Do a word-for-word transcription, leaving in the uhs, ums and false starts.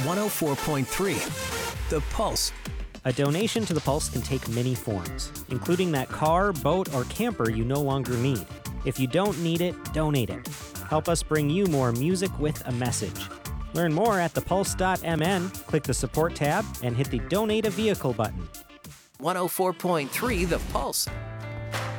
one oh four point three The Pulse. A donation to The Pulse can take many forms, including that car, boat, or camper you no longer need. If you don't need it, donate it. Help us bring you more music with a message. Learn more at the pulse dot m n, click the support tab, and hit the Donate a Vehicle button. one oh four point three The Pulse.